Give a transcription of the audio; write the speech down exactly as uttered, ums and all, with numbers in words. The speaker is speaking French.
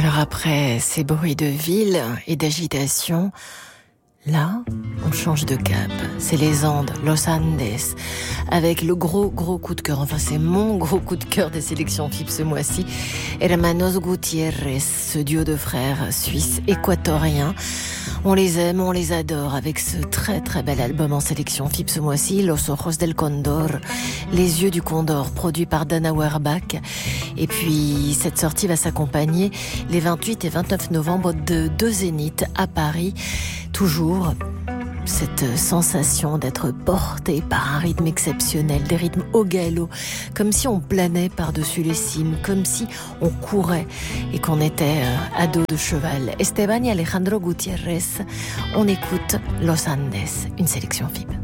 Alors après ces bruits de ville et d'agitation, là, on change de cap. C'est les Andes, Los Andes, avec le gros, gros coup de cœur. Enfin, c'est mon gros coup de cœur des sélections F I B ce mois-ci. Hermanos Gutiérrez, ce duo de frères suisses équatoriens. On les aime, on les adore avec ce très très bel album en sélection F I B ce mois-ci, Los Ojos del Condor, Les Yeux du Condor, produit par Dana Werbach. Et puis cette sortie va s'accompagner les vingt-huit et vingt-neuf novembre de deux zéniths à Paris. Toujours cette sensation d'être porté par un rythme exceptionnel, des rythmes au galop, comme si on planait par-dessus les cimes, comme si on courait et qu'on était à dos de cheval. Esteban et Alejandro Gutiérrez, on écoute Los Andes, une sélection F I B.